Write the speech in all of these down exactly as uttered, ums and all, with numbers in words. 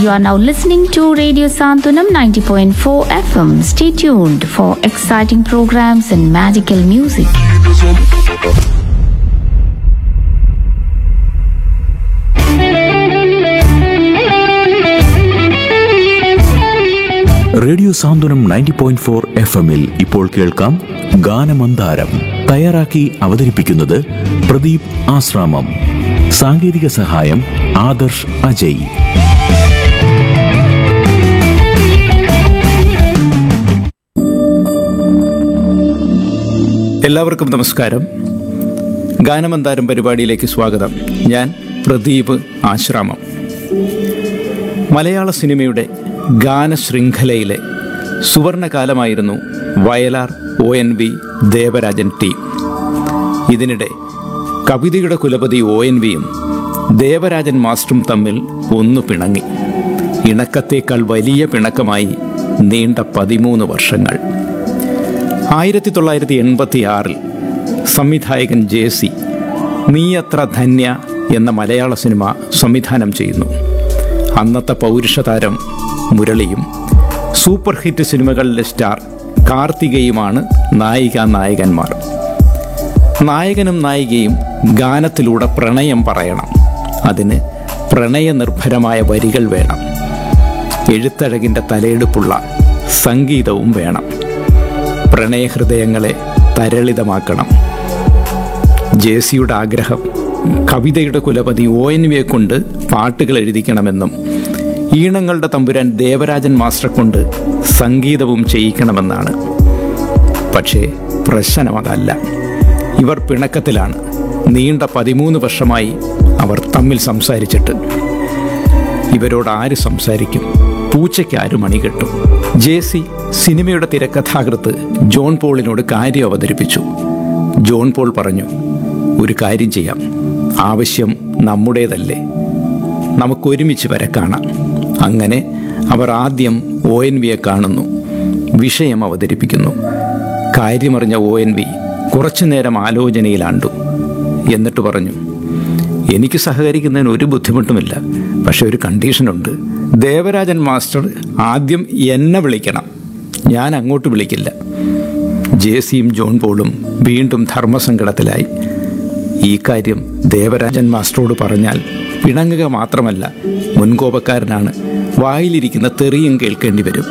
You are now listening to Radio Santunam ninety point four F M. Stay tuned for exciting programs and magical music. Radio Santhwanam ninety point four F എമ്മിൽ ഇപ്പോൾ കേൾക്കാം ഗാനമന്ദാരം. തയ്യാറാക്കി അവതരിപ്പിക്കുന്നത് പ്രദീപ് ആശ്രാമം. സാങ്കേതിക സഹായം ആദർശ് അജയ്. എല്ലാവർക്കും നമസ്കാരം. ഗാനമന്ദാരം പരിപാടിയിലേക്ക് സ്വാഗതം. ഞാൻ പ്രദീപ് ആശ്രാമം. മലയാള സിനിമയുടെ ഗാനശൃംഖലയിലെ സുവർണകാലമായിരുന്നു Vayalar O N V Devarajan team. ഇതിനിടെ കവിതയുടെ കുലപതി ഒ എൻ വിയും ദേവരാജൻ മാസ്റ്ററും തമ്മിൽ ഒന്നു പിണങ്ങി. ഇണക്കത്തേക്കാൾ വലിയ പിണക്കമായി നീണ്ട പതിമൂന്ന് വർഷങ്ങൾ. ആയിരത്തി തൊള്ളായിരത്തി എൺപത്തി ആറിൽ സംവിധായകൻ ജെ സി നീയത്ര ധന്യ എന്ന മലയാള സിനിമ സംവിധാനം ചെയ്യുന്നു. അന്നത്തെ പൗരുഷതാരം മുരളിയും സൂപ്പർ ഹിറ്റ് സിനിമകളിലെ സ്റ്റാർ കാർത്തികയുമാണ് നായിക നായകന്മാർ. നായകനും നായികയും ഗാനത്തിലൂടെ പ്രണയം പറയണം. അതിന് പ്രണയനിർഭരമായ വരികൾ വേണം. എഴുത്തഴകിൻ്റെ തലയെടുപ്പുള്ള സംഗീതവും വേണം. പ്രണയഹൃദയങ്ങളെ തരളിതമാക്കണം. ജെ സിയുടെ ആഗ്രഹം കവിതയുടെ കുലപതി ഒ എൻ വിയെ കൊണ്ട് പാട്ടുകൾ എഴുതിക്കണമെന്നും ഈണങ്ങളുടെ തമ്പുരാൻ ദേവരാജൻ മാസ്റ്ററെ കൊണ്ട് സംഗീതവും ചെയ്യിക്കണമെന്നാണ്. പക്ഷേ പ്രശ്നം അതല്ല. ഇവർ പിണക്കത്തിലാണ്. നീണ്ട പതിമൂന്ന് വർഷമായി അവർ തമ്മിൽ സംസാരിച്ചിട്ട്. ഇവരോട് ആര് സംസാരിക്കും? പൂച്ചയ്ക്ക് ആര് മണി കെട്ടും? ജെ സി സിനിമയുടെ തിരക്കഥാകൃത്ത് ജോൺ പോളിനോട് കാര്യം അവതരിപ്പിച്ചു. ജോൺ പോൾ പറഞ്ഞു, ഒരു കാര്യം ചെയ്യാം, ആവശ്യം നമ്മുടേതല്ലേ, നമുക്കൊരുമിച്ച് വരെ കാണാം. അങ്ങനെ അവർ ആദ്യം ഒ എൻ വിയെ കാണുന്നു, വിഷയം അവതരിപ്പിക്കുന്നു. കാര്യമറിഞ്ഞ ഒ എൻ വി കുറച്ചു നേരം ആലോചനയിലാണ്ടു. എന്നിട്ട് പറഞ്ഞു, എനിക്ക് സഹകരിക്കുന്നതിന് ഒരു ബുദ്ധിമുട്ടുമില്ല, പക്ഷെ ഒരു കണ്ടീഷനുണ്ട്. ദേവരാജൻ മാസ്റ്റർ ആദ്യം എന്നെ വിളിക്കണം, ഞാൻ അങ്ങോട്ട് വിളിക്കില്ല. ജെ സിയും ജോൺ പോളും വീണ്ടും ധർമ്മസങ്കടത്തിലായി. ഈ കാര്യം ദേവരാജൻ മാസ്റ്ററോട് പറഞ്ഞാൽ പിണങ്ങുക മാത്രമല്ല, മുൻകോപക്കാരനാണ്, വായിലിരിക്കുന്ന തെറിയും കേൾക്കേണ്ടി വരും.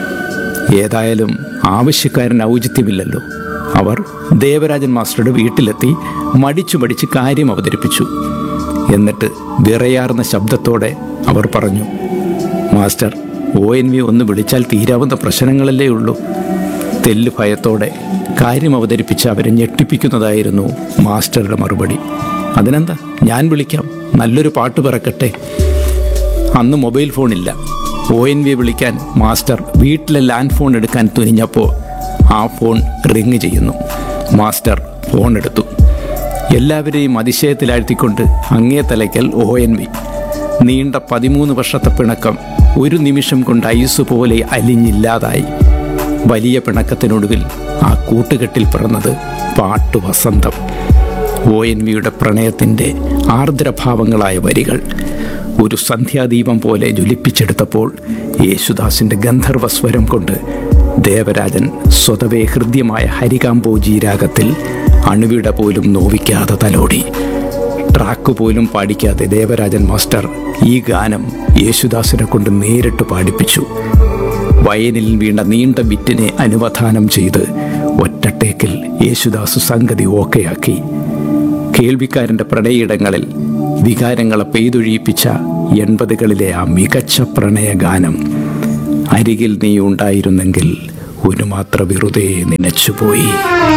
ഏതായാലും ആവശ്യക്കാരന് ഔചിത്യമില്ലല്ലോ. അവർ ദേവരാജൻ മാസ്റ്ററുടെ വീട്ടിലെത്തി മടിച്ചു മടിച്ച് കാര്യം അവതരിപ്പിച്ചു. എന്നിട്ട് വിറയാർന്ന ശബ്ദത്തോടെ അവർ പറഞ്ഞു, മാസ്റ്റർ, ഒ എൻ വി ഒന്ന് വിളിച്ചാൽ തീരാവുന്ന പ്രശ്നങ്ങളല്ലേ ഉള്ളൂ. തെല്ല് ഭയത്തോടെ കാര്യം അവതരിപ്പിച്ച് അവരെ ഞെട്ടിപ്പിക്കുന്നതായിരുന്നു മാസ്റ്ററുടെ മറുപടി. അതിനെന്താ, ഞാൻ വിളിക്കാം, നല്ലൊരു പാട്ട് പിറക്കട്ടെ. അന്ന് മൊബൈൽ ഫോണില്ല. ഒ എൻ വി വിളിക്കാൻ മാസ്റ്റർ വീട്ടിലെ ലാൻഡ് ഫോൺ എടുക്കാൻ തുനിഞ്ഞപ്പോൾ ആ ഫോൺ റിങ് ചെയ്യുന്നു. മാസ്റ്റർ ഫോൺ എടുത്തു. എല്ലാവരെയും അതിശയത്തിലാഴ്ത്തിക്കൊണ്ട് അങ്ങേ തലയ്ക്കൽ ഒ എൻ വി. നീണ്ട പതിമൂന്ന് വർഷത്തെ പിണക്കം ഒരു നിമിഷം കൊണ്ട് ഐസ് പോലെ അലിഞ്ഞില്ലാതായി. വലിയ പിണക്കത്തിനൊടുവിൽ ആ കൂട്ടുകെട്ടിൽ പിറന്നത് പാട്ടു വസന്തം. ഒ എൻ വിയുടെ പ്രണയത്തിൻ്റെ ആർദ്രഭാവങ്ങളായ വരികൾ ഒരു സന്ധ്യാദീപം പോലെ ജ്വലിപ്പിച്ചെടുത്തപ്പോൾ യേശുദാസിൻ്റെ ഗന്ധർവസ്വരം കൊണ്ട് ദേവരാജൻ സ്വതവേ ഹൃദ്യമായ ഹരികാംബോജി രാഗത്തിൽ അണുവിട പോലും നോവിക്കാതെ തലോടി. ട്രാക്ക് പോലും പാടിക്കാതെ ദേവരാജൻ മാസ്റ്റർ ഈ ഗാനം യേശുദാസിനെ കൊണ്ട് നേരിട്ട് പാടിപ്പിച്ചു. വയലിൽ വീണ നീണ്ട ബിറ്റിനെ അനുവധാനം ചെയ്ത് ഒറ്റട്ടേക്കിൽ യേശുദാസ് സംഗതി ഓക്കെയാക്കി. കേൾവിക്കാരൻ്റെ പ്രണയയിടങ്ങളിൽ വികാരങ്ങളെ പെയ്തൊഴിയിപ്പിച്ച എൺപതുകളിലെ ആ മികച്ച പ്രണയഗാനം അരികിൽ നീ ഉണ്ടായിരുന്നെങ്കിൽ ഒരു മാത്ര വെറുതെ നനച്ചുപോയി.